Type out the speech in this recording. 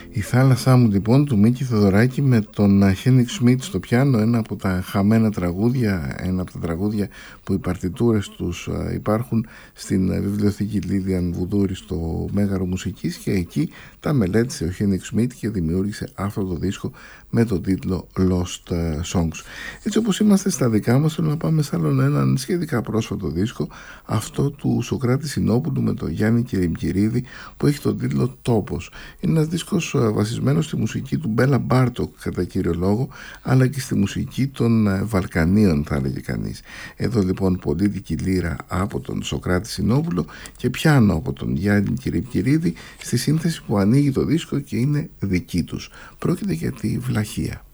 Η θάλασσά μου λοιπόν του Μίκη Θεοδωράκη με τον Χένικ Σμιτ στο πιάνο, ένα από τα χαμένα τραγούδια, ένα από τα τραγούδια που οι παρτιτούρες τους υπάρχουν στην βιβλιοθήκη Λίδιαν Βουδούρη στο Μέγαρο Μουσικής, και εκεί τα μελέτησε ο Χένικ Σμιτ και δημιούργησε αυτό το δίσκο με τον τίτλο Lost Songs. Έτσι όπως είμαστε στα δικά μας, θέλω να πάμε σε άλλον έναν σχετικά πρόσφατο δίσκο, αυτό του Σωκράτη Συνόπουλου με τον Γιάννη Κυριμκυρίδη, που έχει τον τίτλο Τόπος. Είναι ένας δίσκος βασισμένος στη μουσική του Μπέλα Μπάρτοκ κατά κύριο λόγο, αλλά και στη μουσική των Βαλκανίων, θα έλεγε κανείς. Εδώ λοιπόν πολίτικη λύρα από τον Σωκράτη Συνόπουλο και πιάνο από τον Γιάννη Κυριμκυρίδη στη σύνθεση που ανοίγει το δίσκο και είναι δική τους. Πρόκειται για τη Βλαχία.